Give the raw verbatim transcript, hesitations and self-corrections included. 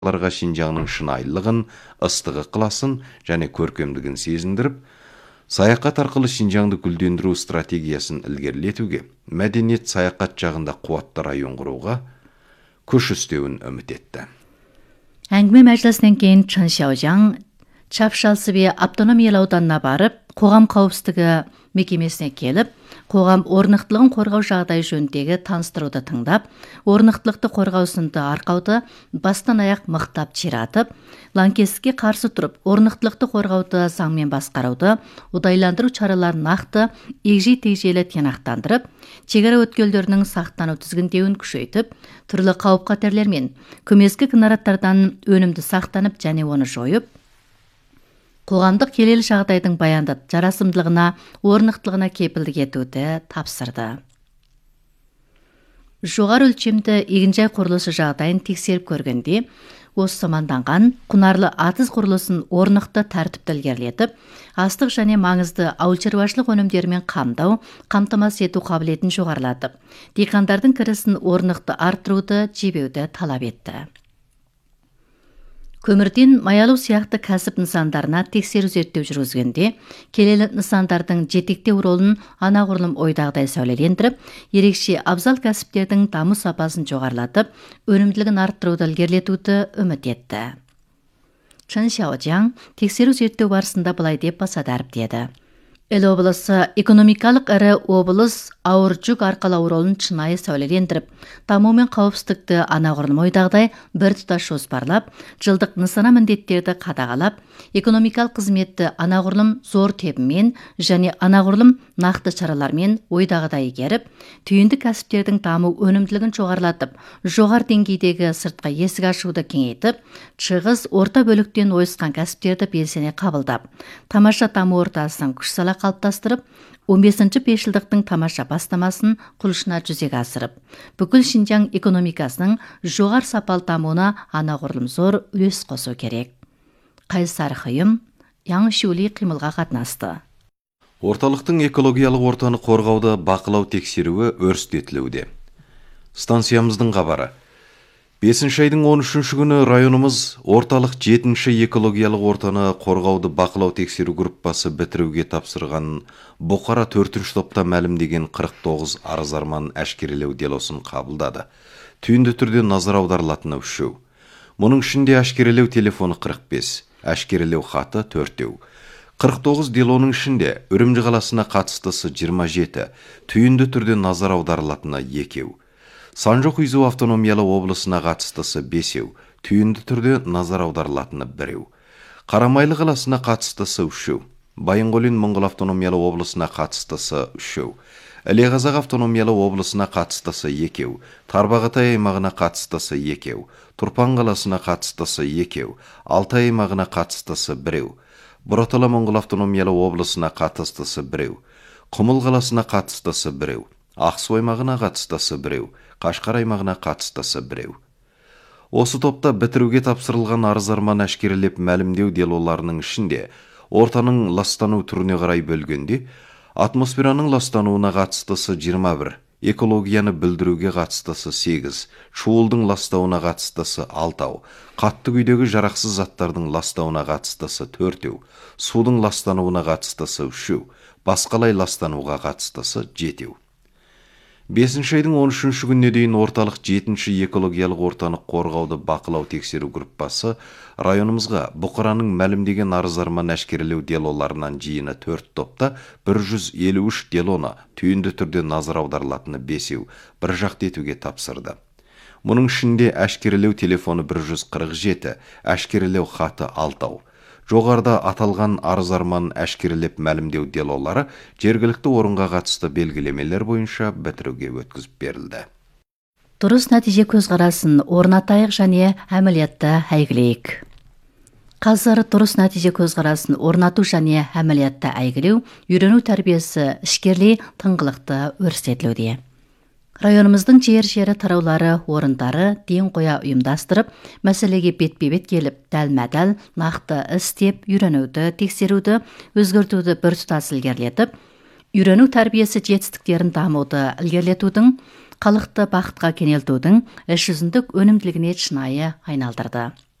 ларга Шинжаңның шынайлығын, ыстығы ықыласын және көркемдігін сезіндіріп, саяхат арқылы Шинжаңды гүлдендіру стратегиясын ілгерілетуге, мәдениет саяхат жағында қуатты район құруға күш істеуін үміт етті. Әңгіме мәжілісінен кейін Чын Шаожаң Чапшалсыбе автономиялы ауданына барып, қоғам қауіпсіздігі мекемесіне келіп, қоғам орнықтылығын қорғау жағдайы жөніндегі таныстыруды тыңдап, орнықтылықты қорғау сынды арқауды бастан аяқ мықтап чиратып, лаңкестікке қарсы тұрып, орнықтылықты қорғауды заңмен басқаруды, удайландыру чараларын нақты, егжей-тегжейлі тиянақтандырып, шекара өткелдерінің сақтану тізгіндеуін күшейтіп, түрлі қауіп-қатерлер мен көмескі кінараттардан өнімді сақтанып және оны жойып, қоғамдық келелі жағдайдың баянды жарасымдылығына, орнықтылығына кепілдік етуді тапсырды. Жоғары өлшемді егінжай құрылысы жағдайын тексеріп көргенде, осы маманданған құнарлы атыз құрылысын орнықты тәртіпті ілгерілетіп, астық және маңызды ауыл шаруашылық өнімдерімен қамдау, қамтамасыз ету қабілетін жоғарылатып, диқандардың кірісін орнықты арттыруды жебеуді талап етті. Көмірден маялау сияқты кәсіп нысандарына тексеру зерттеу жүргізгенде, келелі нысандардың жетектеу ролын анағұрлым ойдағыдай сәулелендіріп, ерекше абзал кәсіптердің даму сапасын жоғарылатып, өнімділігін арттыруды ілгерілетуді үміт етті. Чын Шаожаң тексеру зерттеу барысында былай деп баса дәріптеді. Эл облысы экономикалық ірі облыс ауыр жүк арқалау ролын шынайы сәулелендіріп, даму мен қауіпсіздікті анағұрлым ойдағыдай бір тұтас жоспарлап, жылдық нысана міндеттерді қадағалап, экономикалық қызметті анағұрлым зор тебімен және анағұрлым нақты шаралармен ойдағыдай игеріп, түйінді кәсіптердің даму өнімділігін жоғарылатып, жоғары деңгейдегі сыртқы есік ашуды кеңейтіп, шығыс орта бөліктен ойысқан кәсіптерді белсене қабылдап, тамаша даму ортасын күш сала қалыптастырып, он бесінші бесжылдықтың тамаша бастамасын құлшына жүзеге асырып, бүкіл Шинжаң экономикасының жоғары сапалы дамуына анағұрлым зор үлес қосу керек. Қайсар Хыйым Яң Шули қимылға қатынасты. Орталықтың экологиялық ортаны қорғауды бақылау тексеруі өрістетілуде. Станциямыздың хабары. бесінші айдың он үшінші күні районымыз орталық жетінші экологиялық ортаны қорғауды бақылау тексеру группасы бітіруге тапсырған Бұқара төртінші топта мәлімдеген қырық тоғыз арыз-арман әшкерелеу делосын қабылдады. Түйінді түрде назар аударылатыны үшеу. Мұның ішінде әшкерелеу телефоны қырық бес, әшкерелеу хаты төртеу. қырық тоғыз делоның ішінде Үрімжі қаласына қатыстысы жиырма жеті, түйінді түрде назар аударылатыны екеу. Санжоқ-Үйзу автономиялы облысына қатыстысы бесеу, түйінді түрде назар аударылатыны біреу. Қарамайлы қаласына қатыстысы үшеу. Байынғолин Моңғол автономиялы облысына қатыстысы үшеу. Іле-Қазақ автономиялы облысына қатыстысы екеу. Тарбағатай аймағына қатыстысы екеу. Тұрпан қаласына қатыстысы екеу. Алтай аймағына қатыстысы біреу. Бұратала Моңғол автономиялы облысына қатыстысы біреу. Құмыл қаласына қатыстысы біреу. Ақсу аймағына қатыстысы біреу. Қашқар аймағына қатыстысы біреу. Осы топта бітіруге тапсырылған арыз-арман әшкерелеп мәлімдеу делоларының ішінде ортаның ластану түріне қарай бөлгенде, атмосфераның ластануына қатыстысы жиырма бір, экологияны бүлдіруге қатыстысы сегіз, шуылдың ластауына қатыстысы алтау, қатты күйдегі жарақсыз заттардың ластауына қатыстысы төртеу, судың ластануына қатыстысы үшеу, басқалай ластануға қатыстысы жетеу. бесінші айдың он үшінші күніне дейін орталық жетінші экологиялық ортаны қорғауды бақылау тексеру группасы районымызға Бұқараның мәлімдеген арыз-арман әшкерелеу делоларынан жиыны төрт топта бір жүз елу үш делоны түйінді түрде назар аударылатыны бесеу бір жақты етуге тапсырды. Мұның ішінде әшкерелеу телефоны бір жүз қырық жеті, әшкерелеу хаты алтау. Жоғарда аталған арыз-арман әшкерелеп мәлімдеу делолары жергілікті орынға қатысты белгілемелер бойынша бітіруге өткізіп берілді. Дұрыс нәтиже көзқарасын орнатайық және әмілиятты әйгілейік. Қазір дұрыс нәтиже көзқарасын орнату және әмілиятты әйгілеу, үйрену тәрбиесі ішкерлей тыңғылықты өрістетілуде. Районымыздың жер-жері тараулары, орындары ден қоя ұйымдастырып, мәселеге бетпе-бет келіп, дәл-мәдәл, нақты істеп, үйренуді, тексеруді, өзгертуді бір тұтас ілгерілетіп, үйрену тәрбиесі жетістіктерін дамуды ілгерілетудің, халықты бақытқа кенелтудің іс жүзіндік өнімділігіне шынайы айналдырды.